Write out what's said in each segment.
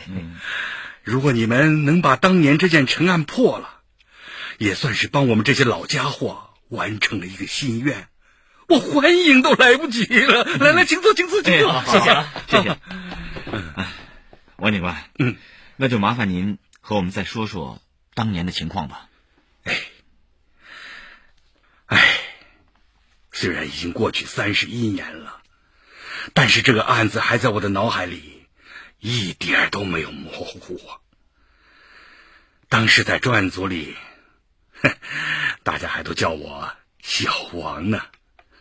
如果你们能把当年这件陈案破了，也算是帮我们这些老家伙完成了一个心愿。我欢迎都来不及了。来，请坐，请坐，请坐。 谢谢啊，谢谢。王警官，那就麻烦您和我们再说说当年的情况吧。 虽然已经过去31年了，但是这个案子还在我的脑海里一点都没有模糊啊。当时在专案组里，大家还都叫我小王呢。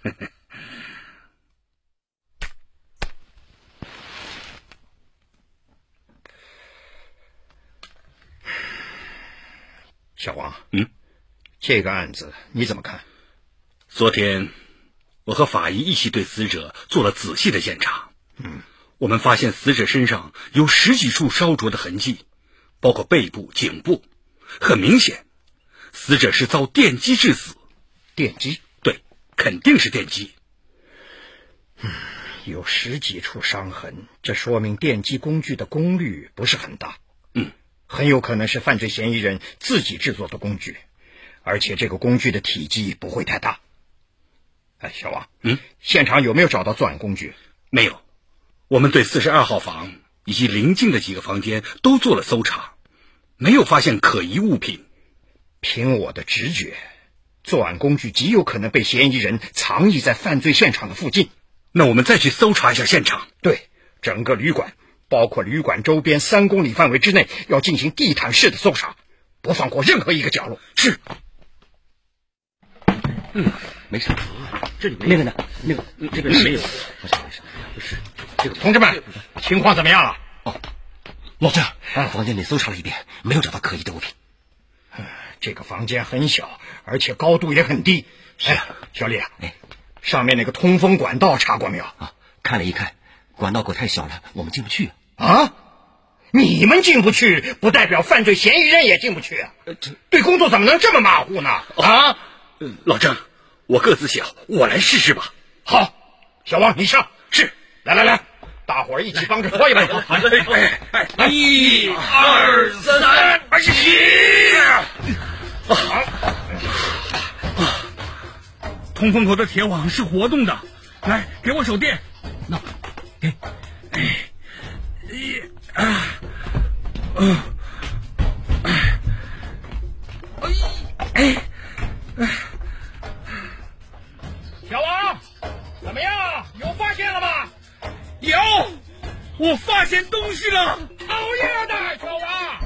小王，这个案子你怎么看？ 昨天我和法医一起对死者做了仔细的检查。我们发现死者身上有10几处烧灼的痕迹，包括背部、颈部。很明显，死者是遭电击致死。 电击？ 对，肯定是电击。 有10几处伤痕，这说明电击工具的功率不是很大。很有可能是犯罪嫌疑人自己制作的工具，而且这个工具的体积不会太大。小王，现场有没有找到作案工具？ 没有。我们对42号房以及邻近的几个房间都做了搜查，没有发现可疑物品。 凭我的直觉，作案工具极有可能被嫌疑人藏匿在犯罪现场的附近。 那我们再去搜查一下现场。 对，整个旅馆，包括旅馆周边3公里范围之内，要进行地毯式的搜查，不放过任何一个角落。 是。 没事，这里没有。这个没有。不是这个。 同志们，情况怎么样了？ 老郑，房间里搜查了一遍，没有找到可疑的物品。 这个房间很小，而且高度也很低。小李啊，上面那个通风管道查过没有？ 看了一看，管道口太小了，我们进不去。 你们进不去，不代表犯罪嫌疑人也进不去啊！对工作怎么能这么马虎呢？ 老郑，我个子小，我来试试吧。 好，小王你上。 是。 来，大伙儿一起帮着搓一把。 好的。1、2、3、通风口的铁网是活动的，来，给我手电。 那，给。 小王，怎么样？有发现了吗？ 有，我发现东西了。 讨厌的小王！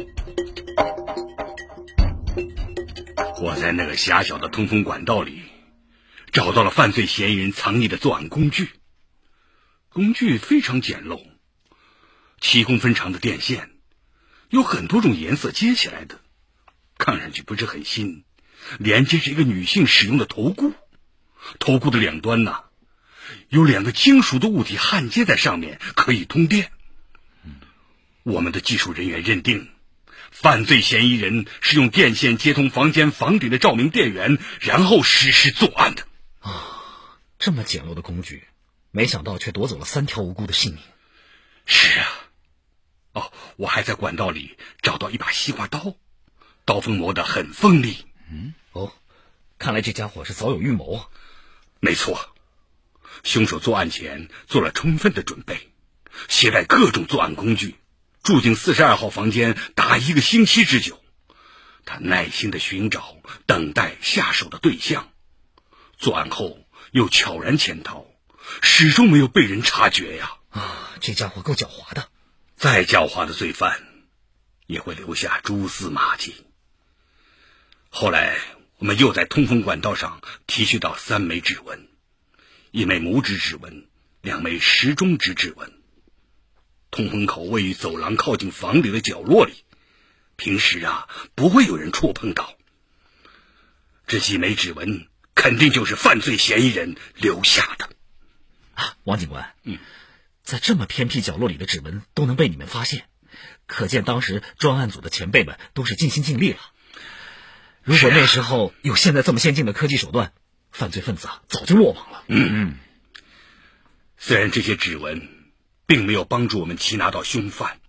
我在那个狭小的通风管道里找到了犯罪嫌疑人藏匿的作案工具。工具非常简陋，7公分长的电线，有很多种颜色接起来的，看上去不是很新，连接着一个女性使用的头箍。头箍的两端有2个金属的物体焊接在上面，可以通电。我们的技术人员认定，犯罪嫌疑人是用电线接通房间房顶的照明电源，然后实施作案的。 这么简陋的工具，没想到却夺走了3条无辜的性命。 是啊。我还在管道里找到一把西瓜刀，刀锋磨得很锋利。 看来这家伙是早有预谋啊。 没错，凶手作案前做了充分的准备，携带各种作案工具，住进42号房间达1个星期之久。他耐心地寻找等待下手的对象，作案后又悄然潜逃，始终没有被人察觉呀。 这家伙够狡猾的。 再狡猾的罪犯也会留下蛛丝马迹。后来我们又在通风管道上提取到3枚指纹，1枚拇指指纹，2枚食中指指纹。通风口位于走廊靠近房里的角落里，平时不会有人触碰到。这几枚指纹肯定就是犯罪嫌疑人留下的。 王警官，在这么偏僻角落里的指纹都能被你们发现，可见当时专案组的前辈们都是尽心尽力了。如果那时候有现在这么先进的科技手段，犯罪分子早就落网了。 虽然这些指纹并没有帮助我们缉拿到凶犯，